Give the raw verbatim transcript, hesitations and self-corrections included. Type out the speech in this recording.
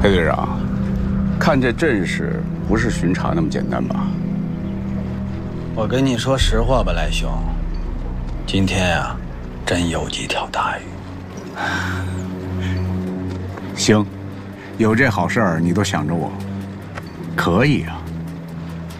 裴队长，看这阵势，不是巡查那么简单吧？ 我跟你说实话吧，来兄，今天呀、啊，真有几条大鱼。 行，有这好事儿，你都想着我，可以啊。